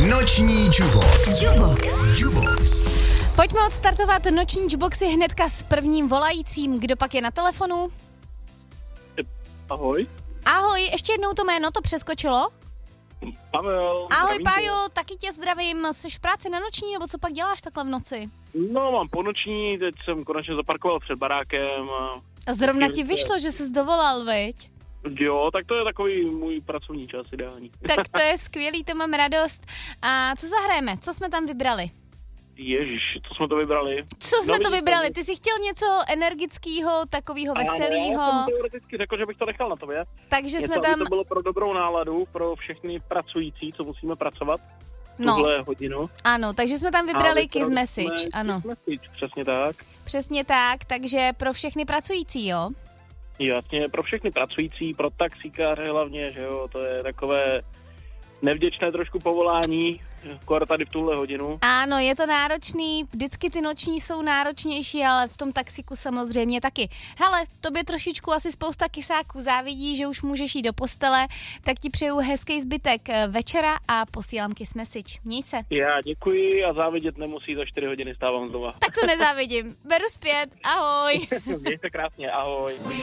Noční Jubox. Pojďme odstartovat noční Juboxy hnedka s prvním volajícím. Kdo pak je na telefonu? Ahoj. Ahoj, ještě jednou to jméno, to přeskočilo. Pavel. Ahoj Pájo, taky tě zdravím. Jsi v práci na noční, nebo co pak děláš takhle v noci? No, mám ponoční, teď jsem konečně zaparkoval před barákem. A zrovna ti vyšlo, že jsi dovolal, viď? Jo, tak to je takový můj pracovní čas ideální. Tak to je skvělý, to mám radost. A co zahrajeme? Co jsme tam vybrali? Ježiš, co jsme to vybrali? Co jsme to vybrali? Ty jsi chtěl něco energického, takového veselého. Já jsem teoreticky řekl, že bych to nechal na tobě. Takže něco, jsme tam... aby to bylo pro dobrou náladu, pro všechny pracující, co musíme pracovat. No. Tuhle hodinu. Ano, takže jsme tam vybrali Kiss Message, ano. Kiss Message, přesně tak. Přesně tak, takže pro všechny pracující, jo? Jasně, pro všechny pracující, pro taxikáře hlavně, že jo, to je takové nevděčné trošku povolání, skoro tady v tuhle hodinu. Ano, je to náročný, vždycky ty noční jsou náročnější, ale v tom taxiku samozřejmě taky. Hele, tobě trošičku asi spousta kysáků závidí, že už můžeš jít do postele, tak ti přeju hezký zbytek večera a posílám Kiss Message. Měj se. Já děkuji a závidět nemusí, za 4 hodiny stávám znova. Tak to nezávidím. Beru zpět, ahoj. Mějte krásně, ahoj.